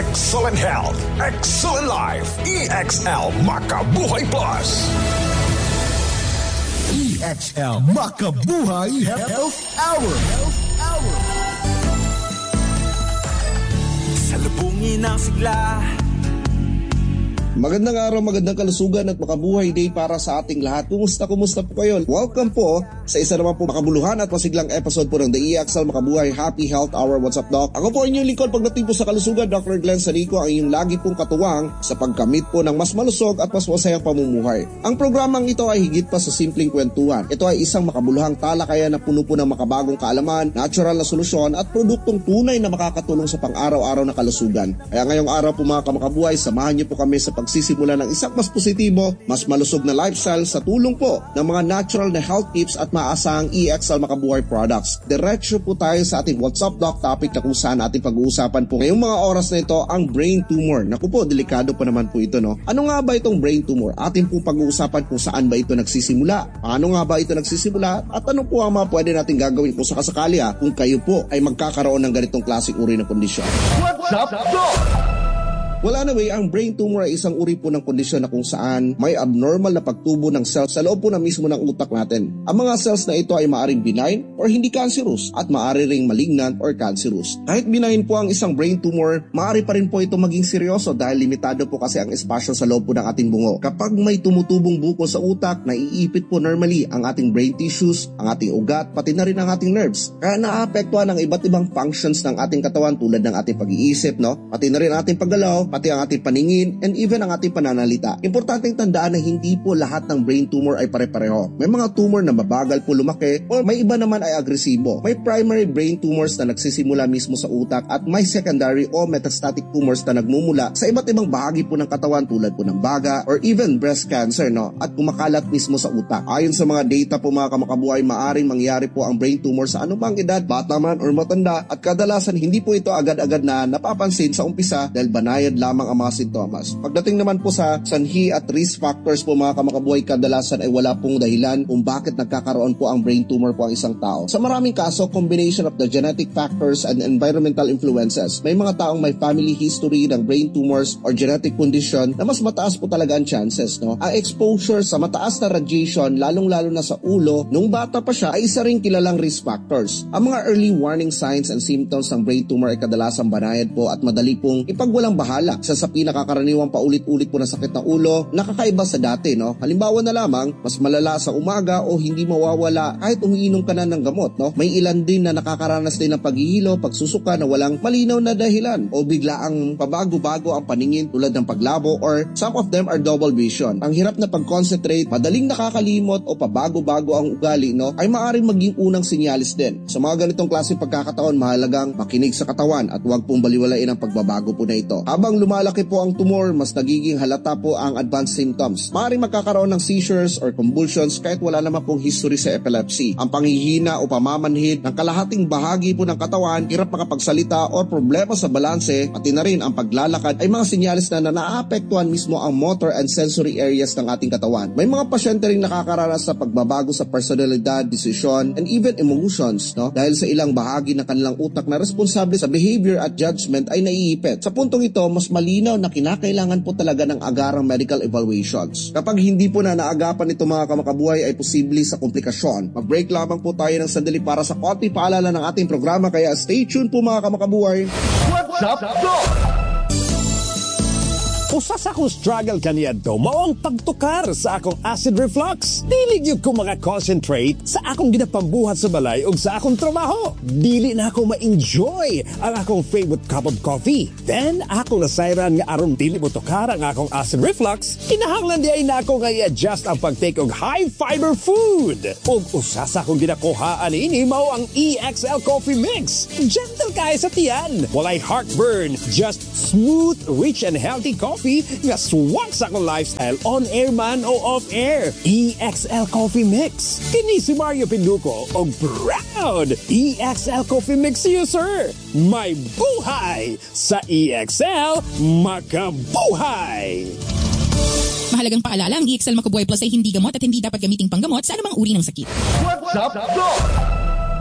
Excellent health, excellent life. EXL Makabuhay Plus. EXL Makabuhay Health Hour. Salubungin ang sigla. Magandang araw, magandang kalusugan at makabuhay day para sa ating lahat. Kumusta po kayo? Welcome po sa isa naman po makabuluhan at masiglang episode po ng The EXL Makabuhay Happy Health Hour. What's up, Doc? Ako po inyong lingkod pagdating po sa kalusugan, Dr. Glenn Sanico, ang inyong lagi pong katuwang sa pagkamit po ng mas malusog at mas masayang pamumuhay. Ang programang ito ay higit pa sa simpleng kwentuhan. Ito ay isang makabuluhang talakayan na puno po ng makabagong kaalaman, natural na solusyon at produktong tunay na makakatulong sa pang-araw-araw na kalusugan. Kaya ngayong araw po mga kamakabuhay, samahan niyo po kami sa pagsisimula ng isang mas positibo, mas malusog na lifestyle sa tulong po ng mga natural na health tips at maasahang EXL Makabuhay products. Diretso po tayo sa ating What's Up Doc topic na kung saan ating pag-uusapan po ngayong mga oras na ito ang brain tumor. Naku po, delikado pa naman po ito, no? Ano nga ba itong brain tumor? Ating pong pag-uusapan kung saan ba ito nagsisimula, paano nga ba ito nagsisimula, at ano po ang mga pwede natin gagawin kung sakasakali kung kayo po ay magkakaroon ng ganitong klaseng uri ng kondisyon. What's up, Doc? Well, anyway, ang brain tumor ay isang uri po ng kondisyon na kung saan may abnormal na pagtubo ng cells sa loob po na mismo ng utak natin. Ang mga cells na ito ay maaring benign or hindi cancerous at maaari ring malignant or cancerous. Kahit benign po ang isang brain tumor, maaari pa rin po ito maging seryoso dahil limitado po kasi ang espasyo sa loob po ng ating bungo. Kapag may tumutubong bukol sa utak, naiipit po normally ang ating brain tissues, ang ating ugat, pati na rin ang ating nerves. Kaya naaapektuhan ang iba't ibang functions ng ating katawan tulad ng ating pag-iisip, pati na rin ang ating paggalaw, pati ang ating paningin, and even ang ating pananalita. Importanteng tandaan na hindi po lahat ng brain tumor ay pare-pareho. May mga tumor na mabagal po lumaki o may iba naman ay agresibo. May primary brain tumors na nagsisimula mismo sa utak at may secondary o metastatic tumors na nagmumula sa iba't ibang bahagi po ng katawan tulad po ng baga or even breast cancer at kumakalat mismo sa utak. Ayon sa mga data po mga kamakabuhay, maaring mangyari po ang brain tumor sa anumang edad, bata man or matanda, at kadalasan hindi po ito agad-agad na napapansin sa umpisa dahil banayad lamang ang mga sintomas. Pagdating naman po sa sanhi at risk factors po mga kamakabuhay, kadalasan ay wala pong dahilan kung bakit nagkakaroon po ang brain tumor po ang isang tao. Sa maraming kaso, combination of the genetic factors and environmental influences. May mga taong may family history ng brain tumors or genetic condition na mas mataas po talaga ang chances. Ang exposure sa mataas na radiation, lalong-lalo na sa ulo, nung bata pa siya, ay isa ring kilalang risk factors. Ang mga early warning signs and symptoms ng brain tumor ay kadalasang banayad po at madali pong ipagwalang bahala. Sa pinakakaraniwang paulit-ulit po na sakit ng ulo, nakakaiba sa dati. Halimbawa na lamang, mas malala sa umaga o hindi mawawala kahit umiinom ka na ng gamot. May ilan din na nakakaranas din ng paghihilo, pagsusuka na walang malinaw na dahilan o biglaang pabago-bago ang paningin tulad ng paglabo or some of them are double vision. Ang hirap na pag-concentrate, madaling nakakalimot o pabago-bago ang ugali ay maaaring maging unang sinyalis din. Sa mga ganitong klaseng pagkakataon, mahalagang makinig sa katawan at huwag pong baliwalain ang pagbabago po na ito. Habang lumalaki po ang tumor, mas nagiging halata po ang advanced symptoms. Maaaring magkakaroon ng seizures or convulsions kahit wala naman pong history sa epilepsy. Ang panghihina o pamamanhid ng kalahating bahagi po ng katawan, hirap makapagsalita o problema sa balanse, pati na rin ang paglalakad ay mga sinyalis na naaapektuhan mismo ang motor and sensory areas ng ating katawan. May mga pasyente ring nakakaranas sa pagbabago sa personalidad, desisyon, and even emotions dahil sa ilang bahagi ng kanilang utak na responsable sa behavior at judgment ay naiipit. Sa puntong ito, mas malinaw na kinakailangan po talaga ng agarang medical evaluations. Kapag hindi po na naagapan ito mga kamakabuhay ay posible sa komplikasyon. Mag-break lamang po tayo ng sandali para sa konti paalala ng ating programa, kaya stay tuned po mga kamakabuhay. What's up, Doc? Usa sa akong struggle kaniyadto mao ang pagtukar sa akong acid reflux. Dili gyud ko maka-concentrate sa akong ginapambuhat sa balay ug sa akong trabaho. Dili na ako ma-enjoy ang akong favorite cup of coffee. Then ako nasayran nga aron dili mo tukar ang akong acid reflux, kinahanglan di ay na ako nga i-adjust ang pagtake og high fiber food. Ug usa sa akong ginakuhaan ini mao ang EXL Coffee Mix. Gentle kay sa tiyan, walay heartburn, just smooth, rich and healthy coffee nga swak sa akong lifestyle on air man o off air. EXL Coffee Mix. Kini si Mario Pinduco o proud EXL Coffee Mix user. May buhay sa EXL Makabuhay. Mahalagang paalala, ang EXL Makabuhay Plus ay hindi gamot at hindi dapat gamiting panggamot sa anumang uri ng sakit. What's up, Doc?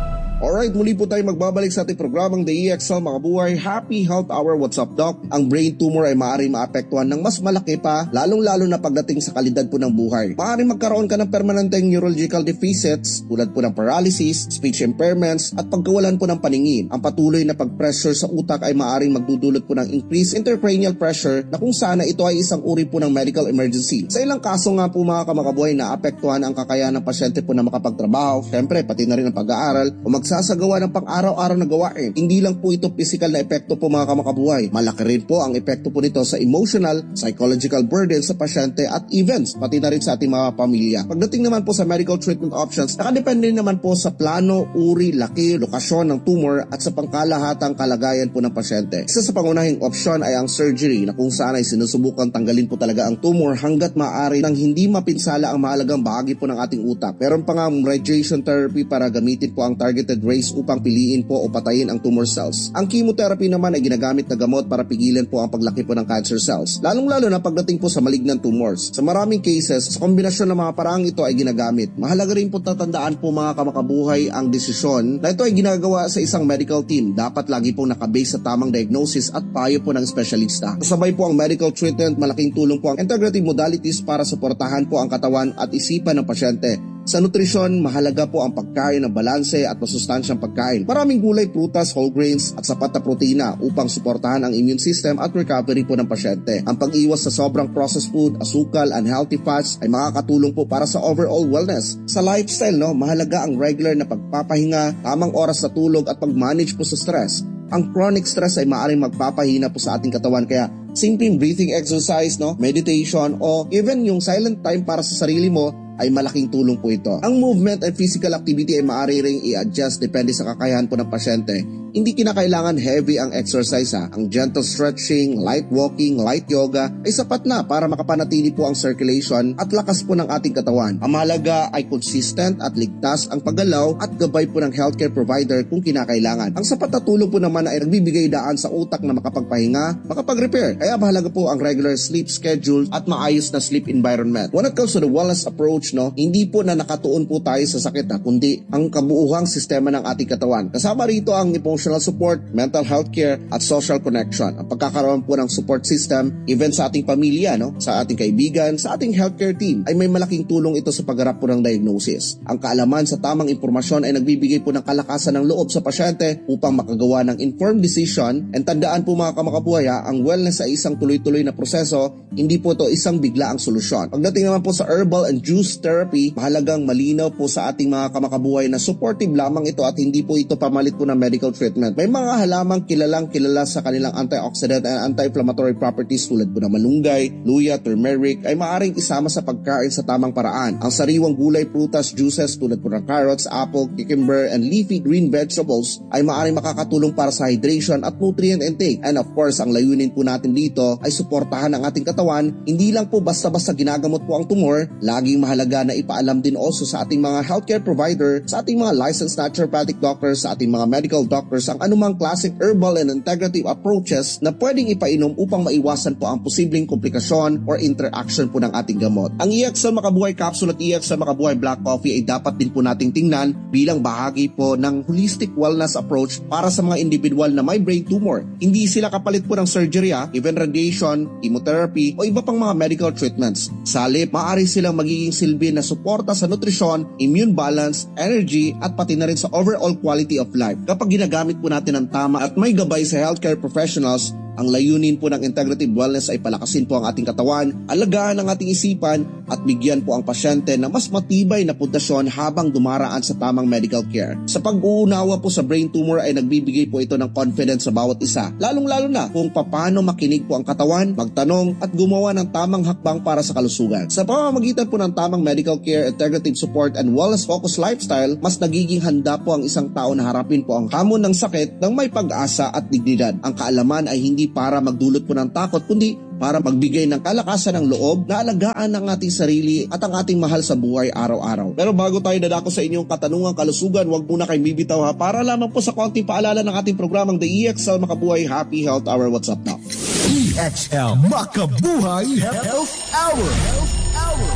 Alright, muli po tayo magbabalik sa ating programang The EXL Makabuhay Happy Health Hour. What's up, Doc? Ang brain tumor ay maaaring maapektuhan ng mas malaki pa, lalong-lalo na pagdating sa kalidad po ng buhay. Maaaring magkaroon ka ng permanenteng neurological deficits tulad po ng paralysis, speech impairments at pagkawalan po ng paningin. Ang patuloy na pag-pressure sa utak ay maaaring magdudulot po ng increased intracranial pressure na kung sana ito ay isang uri po ng medical emergency. Sa ilang kaso nga po mga kamakabuhay na apektuhan ang kakayahan ng pasyente po na makapagtrabaho, syempre pati na rin ang pag-aaral o magsasagawa ng pang-araw-araw na gawain. Hindi lang po ito physical na epekto po mga kamakabuhay. Malaki rin po ang epekto po nito sa emotional, psychological burden sa pasyente at events, pati na rin sa ating mga pamilya. Pagdating naman po sa medical treatment options, nakadepende naman po sa plano, uri, laki, lokasyon ng tumor at sa pangkalahatang kalagayan po ng pasyente. Isa sa pangunahing opsyon ay ang surgery na kung saan ay sinusubukang tanggalin po talaga ang tumor hanggat maaari nang hindi mapinsala ang mahalagang bahagi po ng ating utak. Meron pa nga radiation therapy para gamitin po ang targeted rays upang piliin po o patayin ang tumor cells. Ang chemotherapy naman ay ginagamit na gamot para pigilan po ang paglaki po ng cancer cells, lalong-lalo na pagdating po sa malignant tumors. Sa maraming cases, sa kombinasyon ng mga paraang ito ay ginagamit. Mahalaga rin po tatandaan po mga kamakabuhay ang desisyon na ito ay ginagawa sa isang medical team. Dapat lagi pong nakabase sa tamang diagnosis at payo po ng espesyalista. Kasabay po ang medical treatment, malaking tulong po ang integrative modalities para suportahan po ang katawan at isipan ng pasyente. Sa nutrisyon, mahalaga po ang pagkain ng balanse at masustansyang pagkain. Maraming gulay, prutas, whole grains at sapat na protina upang suportahan ang immune system at recovery po ng pasyente. Ang pag-iwas sa sobrang processed food, asukal, unhealthy fats ay makakatulong po para sa overall wellness. Sa lifestyle, mahalaga ang regular na pagpapahinga, tamang oras sa tulog at pag-manage po sa stress. Ang chronic stress ay maaaring magpapahina po sa ating katawan, kaya simpleng breathing exercise, meditation o even yung silent time para sa sarili mo ay malaking tulong po ito. Ang movement and physical activity ay maaari ring i-adjust depende sa kakayahan po ng pasyente. Hindi kinakailangan heavy ang exercise Ang gentle stretching, light walking, light yoga ay sapat na para makapanatili po ang circulation at lakas po ng ating katawan. Ang mahalaga ay consistent at ligtas ang paggalaw at gabay po ng healthcare provider kung kinakailangan. Ang sapat na tulong po naman ay nagbibigay daan sa utak na makapagpahinga, makapag-repair. Kaya mahalaga po ang regular sleep schedule at maayos na sleep environment. When it comes to the wellness approach, hindi po na nakatuon po tayo sa sakit kundi ang kabuuhang sistema ng ating katawan. Kasama rito ang emotional support, mental health care at social connection. Ang pagkakaroon po ng support system, even sa ating pamilya, sa ating kaibigan, sa ating healthcare team, ay may malaking tulong ito sa pagharap po ng diagnosis. Ang kaalaman sa tamang impormasyon ay nagbibigay po ng kalakasan ng loob sa pasyente upang makagawa ng informed decision. And tandaan po mga kamakabuhay, ang wellness ay isang tuloy-tuloy na proseso, hindi po ito isang biglaang solusyon. Pagdating naman po sa herbal and juice therapy, mahalagang malinaw po sa ating mga kamakabuhay na supportive lamang ito at hindi po ito pamalit po ng medical treatment. May mga halamang kilala sa kanilang antioxidant and anti-inflammatory properties tulad po ng malunggay, luya, turmeric ay maaaring isama sa pagkain sa tamang paraan. Ang sariwang gulay, prutas, juices tulad po ng carrots, apple, cucumber, and leafy green vegetables ay maaaring makakatulong para sa hydration at nutrient intake. And of course, ang layunin po natin dito ay suportahan ang ating katawan. Hindi lang po basta-basta ginagamot po ang tumor, laging mahalaga na ipaalam din also sa ating mga healthcare provider, sa ating mga licensed naturopathic doctors, sa ating mga medical doctors ang anumang classic herbal and integrative approaches na pwedeng ipainom upang maiwasan po ang posibleng komplikasyon or interaction po ng ating gamot. Ang EXL Makabuhay Capsule at EXL Makabuhay Black Coffee ay dapat din po nating tingnan bilang bahagi po ng holistic wellness approach para sa mga individual na may brain tumor. Hindi sila kapalit po ng surgery, even radiation, chemotherapy o iba pang mga medical treatments. Sa halip, maaari silang magiging silbi na suporta sa nutrisyon, immune balance, energy at pati na rin sa overall quality of life. Kapag ginagamit po natin ang tama at may gabay sa healthcare professionals, ang layunin po ng integrative wellness ay palakasin po ang ating katawan, alagaan ang ating isipan at bigyan po ang pasyente na mas matibay na pundasyon habang dumaraan sa tamang medical care. Sa pag-uunawa po sa brain tumor ay nagbibigay po ito ng confidence sa bawat isa, lalong-lalo na kung paano makinig po ang katawan, magtanong at gumawa ng tamang hakbang para sa kalusugan. Sa pamamagitan po ng tamang medical care, integrative support and wellness-focused lifestyle, mas nagiging handa po ang isang tao na harapin po ang hamon ng sakit ng may pag-asa at dignidad. Ang kaalaman ay hindi para magdulot po ng takot, kundi para magbigay ng kalakasan ng loob na alagaan ang ating sarili at ang ating mahal sa buhay araw-araw. Pero bago tayo dadako sa inyong katanungang kalusugan, huwag muna kayong bibitaw para lamang po sa konting paalala ng ating programang The EXL Makabuhay Happy Health Hour. What's up now? EXL Makabuhay Health Hour.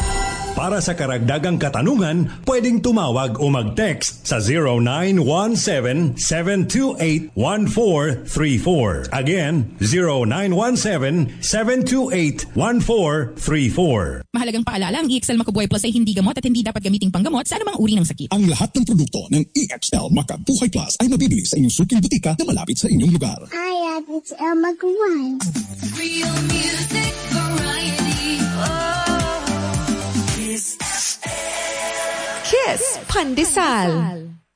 Para sa karagdagang katanungan, pwedeng tumawag o mag-text sa 0917-728-1434. Again, 0917-728-1434. Mahalagang paalala, ang EXL Macabuhay Plus ay hindi gamot at hindi dapat gamiting panggamot sa anumang uri ng sakit. Ang lahat ng produkto ng EXL Macabuhay Plus ay mabibili sa inyong suking butika na malapit sa inyong lugar. Hi, it's El Macabuhay. Real music variety. Oh, Kiss Pandesal.